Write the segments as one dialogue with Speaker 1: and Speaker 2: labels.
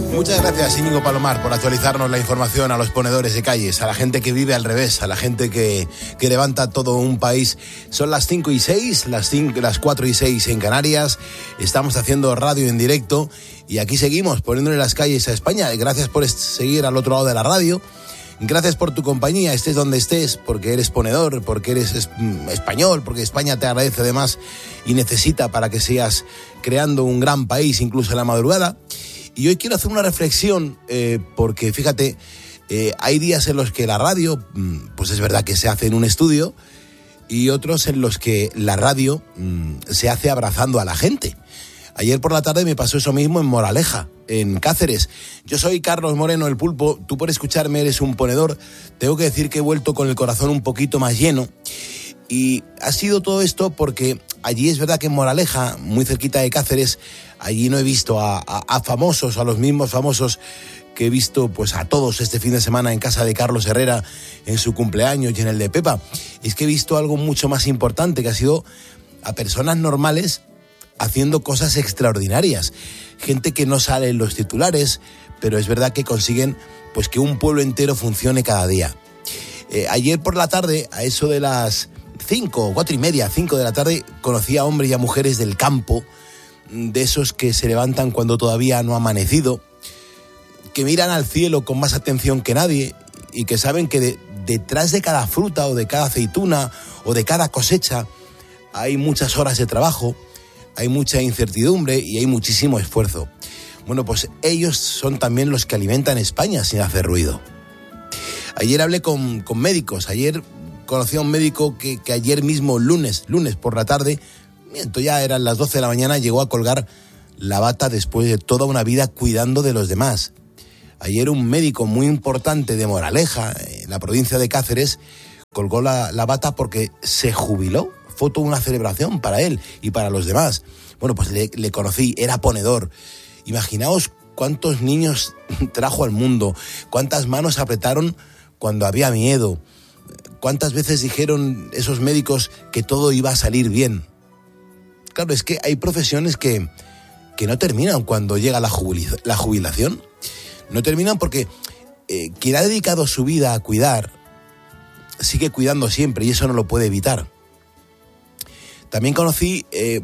Speaker 1: Muchas gracias, Íñigo Palomar, por actualizarnos la información a los ponedores de calles, a la gente que vive al revés, a la gente que levanta todo un país. Son las 5:06, las 4:06 en Canarias. Estamos haciendo radio en directo y aquí seguimos poniéndole las calles a España. Gracias por seguir al otro lado de la radio. Gracias por tu compañía, estés donde estés, porque eres ponedor, porque eres español, porque España te agradece además y necesita para que sigas creando un gran país, incluso en la madrugada. Y hoy quiero hacer una reflexión, porque fíjate, hay días en los que la radio, pues es verdad que se hace en un estudio, y otros en los que la radio se hace abrazando a la gente. Ayer por la tarde me pasó eso mismo en Moraleja, en Cáceres. Yo soy Carlos Moreno, el Pulpo. Tú por escucharme eres un ponedor. Tengo que decir que he vuelto con el corazón un poquito más lleno. Y ha sido todo esto porque allí es verdad que en Moraleja, muy cerquita de Cáceres, allí no he visto a famosos, a los mismos famosos que he visto pues a todos este fin de semana en casa de Carlos Herrera, en su cumpleaños y en el de Pepa. Es que he visto algo mucho más importante, que ha sido a personas normales haciendo cosas extraordinarias. Gente que no sale en los titulares, pero es verdad que consiguen pues que un pueblo entero funcione cada día. Ayer por la tarde, a eso de las 4:30, 5 de la tarde, conocí a hombres y a mujeres del campo, de esos que se levantan cuando todavía no ha amanecido, que miran al cielo con más atención que nadie y que saben que detrás de cada fruta o de cada aceituna o de cada cosecha hay muchas horas de trabajo, hay mucha incertidumbre y hay muchísimo esfuerzo. Bueno, pues ellos son también los que alimentan España sin hacer ruido. Ayer hablé con médicos. Ayer conocí a un médico que ayer mismo, lunes por la tarde, ya eran las 12 de la mañana, llegó a colgar la bata después de toda una vida cuidando de los demás. Ayer un médico muy importante de Moraleja, en la provincia de Cáceres, colgó la bata porque se jubiló. Fue toda una celebración para él y para los demás. Bueno, pues le conocí, era ponedor. Imaginaos cuántos niños trajo al mundo, cuántas manos apretaron cuando había miedo, cuántas veces dijeron esos médicos que todo iba a salir bien. Claro, es que hay profesiones que no terminan cuando llega la jubilación. No terminan porque quien ha dedicado su vida a cuidar, sigue cuidando siempre y eso no lo puede evitar. También conocí,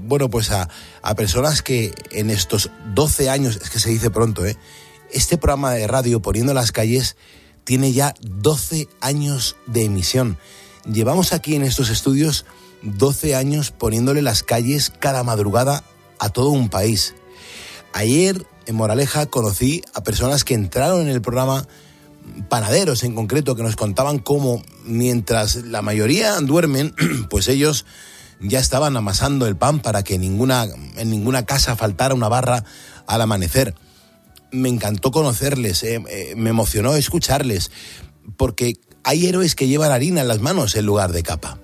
Speaker 1: a personas que en estos 12 años, es que se dice pronto, este programa de radio Poniendo las Calles tiene ya 12 años de emisión. Llevamos aquí en estos estudios 12 años poniéndole las calles cada madrugada a todo un país. Ayer en Moraleja conocí a personas que entraron en el programa, panaderos en concreto, que nos contaban cómo mientras la mayoría duermen, pues ellos ya estaban amasando el pan para que en ninguna casa faltara una barra al amanecer. Me encantó conocerles, me emocionó escucharles, porque hay héroes que llevan harina en las manos en lugar de capa.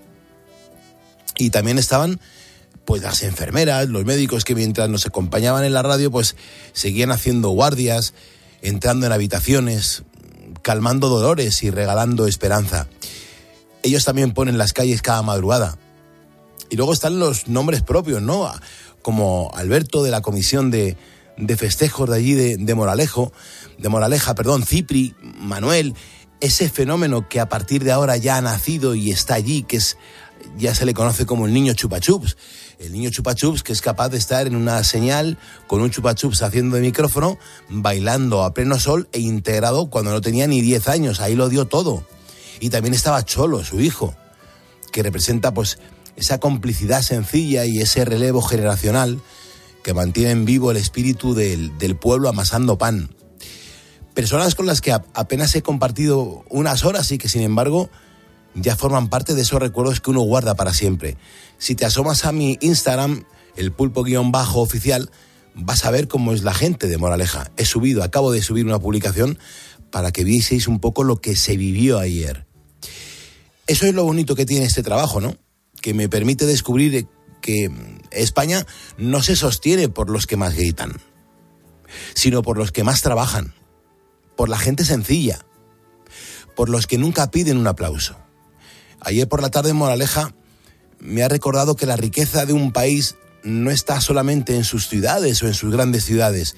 Speaker 1: Y también estaban pues las enfermeras, los médicos que mientras nos acompañaban en la radio pues seguían haciendo guardias, entrando en habitaciones, calmando dolores y regalando esperanza. Ellos también ponen las calles cada madrugada. Y luego están los nombres propios, ¿no? Como Alberto de la comisión de festejos de allí de Moraleja, Cipri, Manuel, ese fenómeno que a partir de ahora ya ha nacido y está allí, que ya se le conoce como el niño chupachups. El niño chupachups que es capaz de estar en una señal con un chupachups haciendo de micrófono, bailando a pleno sol e integrado cuando no tenía ni 10 años, ahí lo dio todo. Y también estaba Cholo, su hijo, que representa pues esa complicidad sencilla y ese relevo generacional que mantienen vivo el espíritu del pueblo amasando pan. Personas con las que apenas he compartido unas horas y que sin embargo ya forman parte de esos recuerdos que uno guarda para siempre. Si te asomas a mi Instagram, el pulpo_oficial, vas a ver cómo es la gente de Moraleja. Acabo de subir una publicación para que vieseis un poco lo que se vivió ayer. Eso es lo bonito que tiene este trabajo, ¿no? Que me permite descubrir que España no se sostiene por los que más gritan, sino por los que más trabajan, por la gente sencilla, por los que nunca piden un aplauso. Ayer por la tarde en Moraleja me ha recordado que la riqueza de un país no está solamente en sus ciudades o en sus grandes ciudades,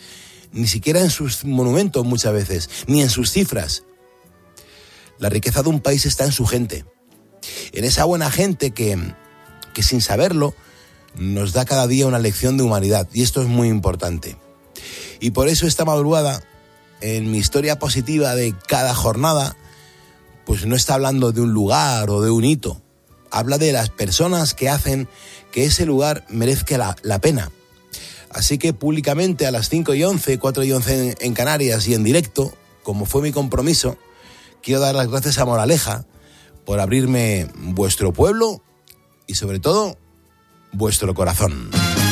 Speaker 1: ni siquiera en sus monumentos muchas veces, ni en sus cifras. La riqueza de un país está en su gente, en esa buena gente que sin saberlo nos da cada día una lección de humanidad, y esto es muy importante. Y por eso esta madrugada, en mi historia positiva de cada jornada, pues no está hablando de un lugar o de un hito, habla de las personas que hacen que ese lugar merezca la pena. Así que públicamente a las 5:11, 4:11 en Canarias y en directo, como fue mi compromiso, quiero dar las gracias a Moraleja por abrirme vuestro pueblo y sobre todo vuestro corazón.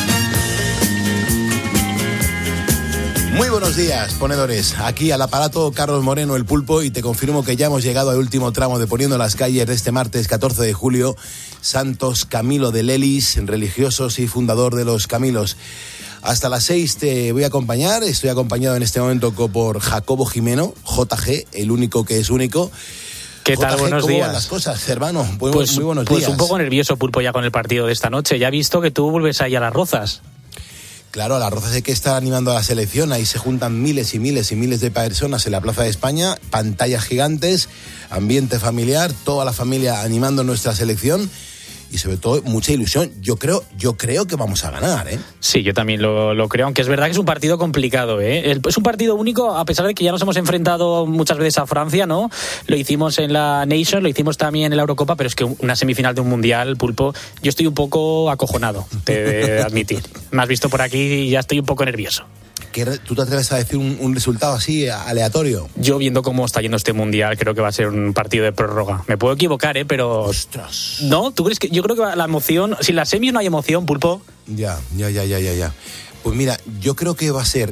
Speaker 1: Muy buenos días, ponedores. Aquí al aparato Carlos Moreno, el Pulpo, y te confirmo que ya hemos llegado al último tramo de Poniendo las Calles de este martes 14 de julio. Santos Camilo de Lelis, religiosos y fundador de los Camilos. Hasta las 6 te voy a acompañar. Estoy acompañado en este momento por Jacobo Jimeno, JG, el único que es único.
Speaker 2: ¿Qué tal?
Speaker 1: JG,
Speaker 2: buenos
Speaker 1: ¿cómo
Speaker 2: días.
Speaker 1: van las cosas, hermano? Muy buenos días.
Speaker 2: Pues un poco nervioso, Pulpo, ya con el partido de esta noche. Ya he visto que tú vuelves ahí a Las Rozas.
Speaker 1: Claro, a Las Rozas hay que estar animando a la selección. Ahí se juntan miles y miles y miles de personas en la Plaza de España, pantallas gigantes, ambiente familiar, toda la familia animando nuestra selección y sobre todo mucha ilusión. Yo creo que vamos a ganar, ¿eh?
Speaker 2: Sí, yo también lo creo, aunque es verdad que es un partido complicado, ¿eh? Es un partido único, a pesar de que ya nos hemos enfrentado muchas veces a Francia, ¿no? Lo hicimos en la Nation, lo hicimos también en la Eurocopa, pero es que una semifinal de un Mundial, Pulpo, yo estoy un poco acojonado, te de admitir. Me has visto por aquí y ya estoy un poco nervioso.
Speaker 1: ¿Tú te atreves a decir un resultado así, aleatorio?
Speaker 2: Yo, viendo cómo está yendo este Mundial, creo que va a ser un partido de prórroga. Me puedo equivocar, pero...
Speaker 1: ¡Ostras!
Speaker 2: ¿No? ¿Tú crees que...? Yo creo que la emoción... Si en las semis no hay emoción, Pulpo...
Speaker 1: Ya. Pues mira, yo creo que va a ser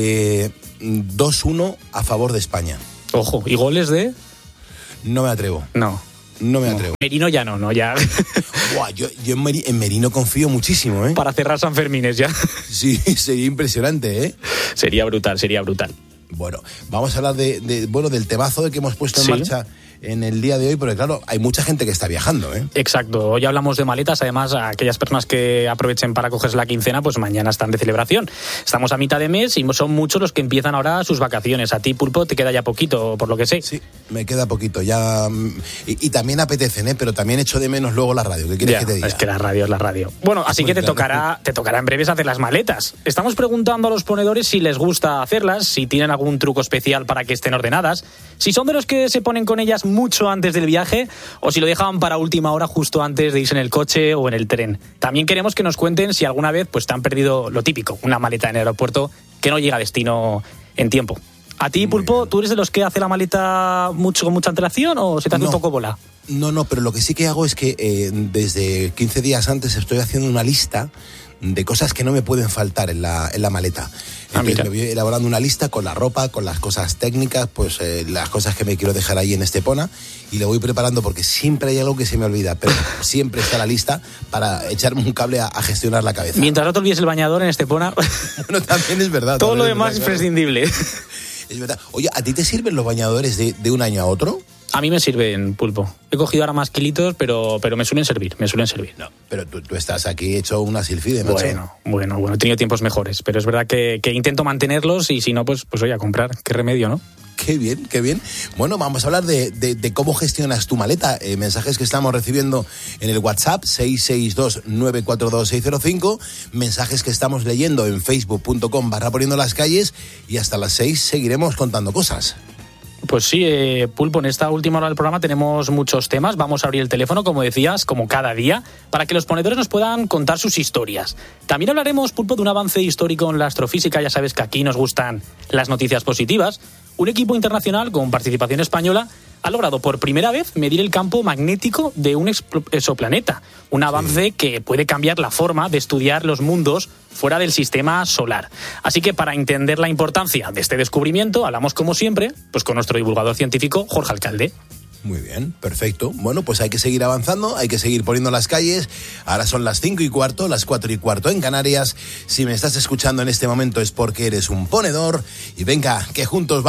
Speaker 1: 2-1 a favor de España.
Speaker 2: Ojo, ¿y goles de...?
Speaker 1: No me atrevo.
Speaker 2: No me atrevo. Merino ya no, ya.
Speaker 1: Buah, yo en Merino confío muchísimo, ¿eh?
Speaker 2: Para cerrar San Fermines ya.
Speaker 1: Sí, sería impresionante, ¿eh?
Speaker 2: Sería brutal.
Speaker 1: Bueno, vamos a hablar del temazo de que hemos puesto en marcha en el día de hoy, porque claro, hay mucha gente que está viajando, ¿eh?
Speaker 2: Exacto, hoy hablamos de maletas, además aquellas personas que aprovechen para cogerse la quincena, pues mañana están de celebración. Estamos a mitad de mes y son muchos los que empiezan ahora sus vacaciones. A ti, Pulpo, te queda ya poquito, por lo que sé.
Speaker 1: Sí, me queda poquito, ya. Y también apetecen, ¿eh? Pero también echo de menos luego la radio. ¿Qué quieres que te diga?
Speaker 2: Es que la radio es la radio. Bueno, así que te tocará en breves hacer las maletas. Estamos preguntando a los ponedores si les gusta hacerlas, si tienen algún truco especial para que estén ordenadas, si son de los que se ponen con ellas mucho antes del viaje o si lo dejaban para última hora justo antes de irse en el coche o en el tren. También queremos que nos cuenten si alguna vez pues te han perdido lo típico, una maleta en el aeropuerto que no llega a destino en tiempo. ¿A ti, Pulpo, tú eres de los que hace la maleta con mucha antelación o se te hace un poco bola? No,
Speaker 1: pero lo que sí que hago es que desde 15 días antes estoy haciendo una lista de cosas que no me pueden faltar en la maleta. Entonces me voy elaborando una lista con la ropa, con las cosas técnicas, pues las cosas que me quiero dejar ahí en Estepona, y lo voy preparando porque siempre hay algo que se me olvida, pero siempre está la lista para echarme un cable a gestionar la cabeza.
Speaker 2: Mientras no te olvides el bañador en Estepona.
Speaker 1: Bueno, también es verdad.
Speaker 2: Todo lo demás es prescindible.
Speaker 1: Es verdad. Oye, ¿a ti te sirven los bañadores de un año a otro?
Speaker 2: A mí me sirven, Pulpo. He cogido ahora más kilitos, pero me suelen servir.
Speaker 1: No, pero tú estás aquí hecho una silfide, macho.
Speaker 2: Bueno, he tenido tiempos mejores, pero es verdad que intento mantenerlos y si no, pues oye, a comprar. Qué remedio, ¿no?
Speaker 1: Qué bien. Bueno, vamos a hablar de cómo gestionas tu maleta. Mensajes que estamos recibiendo en el WhatsApp 662-942-605. Mensajes que estamos leyendo en facebook.com/Poniendo las Calles. Y hasta las 6 seguiremos contando cosas.
Speaker 2: Pues sí, Pulpo, en esta última hora del programa tenemos muchos temas. Vamos a abrir el teléfono, como decías, como cada día, para que los ponedores nos puedan contar sus historias. También hablaremos, Pulpo, de un avance histórico en la astrofísica. Ya sabes que aquí nos gustan las noticias positivas. Un equipo internacional con participación española ha logrado por primera vez medir el campo magnético de un exoplaneta. Un avance que puede cambiar la forma de estudiar los mundos fuera del sistema solar. Así que para entender la importancia de este descubrimiento, hablamos como siempre pues con nuestro divulgador científico Jorge Alcalde.
Speaker 1: Muy bien, perfecto. Bueno, pues hay que seguir avanzando, hay que seguir poniendo las calles. Ahora son las 5:15, las 4:15 en Canarias. Si me estás escuchando en este momento es porque eres un ponedor. Y venga, que juntos vamos.